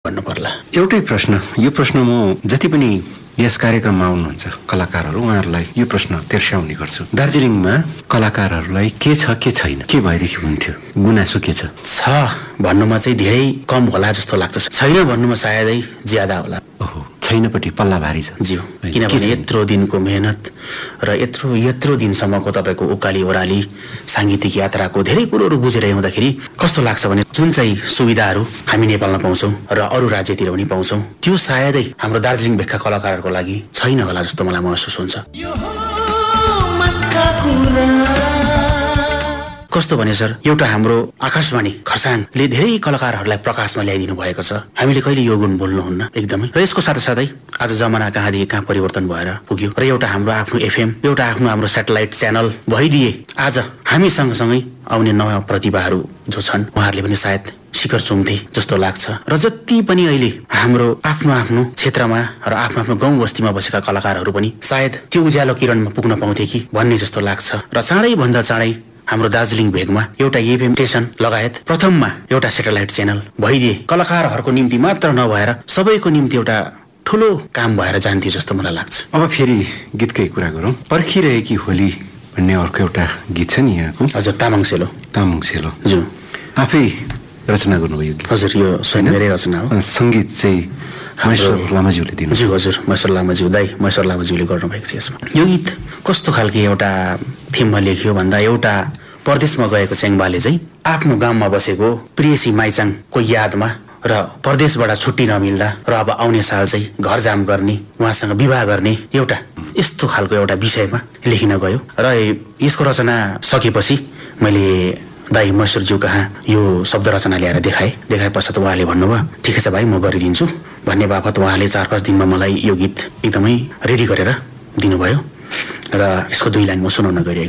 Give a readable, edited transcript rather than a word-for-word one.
भन्नु पर्ला? एउटै प्रश्न, यो प्रश्न म जति पनि यस कार्यक्रममा आउनुहुन्छ कलाकारहरू उहाँहरूलाई यो प्रश्न तिर्स्याउने गर्छु। दार्जिलिङमा कलाकारहरूलाई के छ के छैन, के भइरहेको हुन्थ्यो, गुनासो के छ? भन्नुमा चाहिँ धेरै कम होला जस्तो लाग्छ, छैन भन्नुमा सायदै ज्यादा होला। ओहो, छैनपट्टि पल्ला भारी छ ज्यू, किनभने यत्रो दिनको मेहनत र यत्रो दिनसम्मको तपाईँको उकाली ओह्राली साङ्गीतिक यात्राको धेरै कुरोहरू बुझेर हुँदाखेरि कस्तो लाग्छ भने जुन चाहिँ सुविधाहरू हामी नेपालमा पाउँछौँ र अरू राज्यतिर पनि पाउँछौँ त्यो सायदै हाम्रो दार्जिलिङ भेगका कलाकारहरूको लागि छैन होला जस्तो मलाई महसुस हुन्छ। कस्तो भने सर, एउटा हाम्रो आकाशवाणी खरसाङले धेरै कलाकारहरूलाई प्रकाशमा ल्याइदिनु भएको छ। हामीले कहिले यो गुण बोल्नुहुन्न एकदमै। र यसको साथसाथै आज जमाना कहाँदेखि कहाँ परिवर्तन भएर पुग्यो र एउटा हाम्रो आफ्नो एफएम, एउटा हाम्रो स्याटेलाइट च्यानल भइदिए आज हामी सँगसँगै आउने नयाँ प्रतिभाहरू जो छन् उहाँहरूले पनि सायद शिखर चुम्थे जस्तो लाग्छ। र जति पनि अहिले हाम्रो आफ्नो आफ्नो क्षेत्रमा र आफ्नो आफ्नो गाउँ बस्तीमा बसेका कलाकारहरू पनि सायद त्यो उज्यालो किरणमा पुग्न पाउँथे कि भन्ने जस्तो लाग्छ। र चाँडै भन्दा चाँडै हाम्रो दार्जिलिङ भेगमा एउटा एफएम स्टेसन लगायत प्रथममा एउटा स्याटेलाइट च्यानल भइदिए कलाकारहरूको निम्ति मात्र नभएर सबैको निम्ति एउटा ठुलो काम भएर जान्थ्यो जस्तो मलाई लाग्छ। अब फेरि गीतकै कुरा गरौँ। पर्खिरहेकी होली भन्ने अर्को एउटा गीत छ नि यहाँको। हजुर, तामाङ सेलो जो आफै रचना गर्नुभयो। हजुर, यो मेरै रचना हो। सङ्गीत चाहिँ महेश्वर लामाज्यूले दिनु। हजुर, महेश्वर लामाज्यू दाइ महेश्वर लामाज्यूले गर्नुभएको छ यसमा। यो गीत कस्तो खालके एउटा थिममा लेखियो भन्दा एउटा परदेशमा गएको चेङ्बाले चाहिँ आफ्नो गाउँमा बसेको प्रेयसी माइचाङको यादमा र परदेशबाट छुट्टी नमिल्दा र अब आउने साल चाहिँ घर जाम गर्ने, उहाँसँग विवाह गर्ने एउटा यस्तो खालको एउटा विषयमा लेखिन गयो। र यसको रचना सकेपछि मैले दाइ महेश्वरज्यू कहाँ यो शब्द रचना ल्याएर देखाए पश्चात उहाँले भन्नुभयो ठिकै छ भाइ म गरिदिन्छु भन्ने बापत उहाँले 4-5 दिनमा मलाई यो गीत एकदमै रेडी गरेर दिनुभयो र यसको 2 लाइन म सुनाउन गइरहेको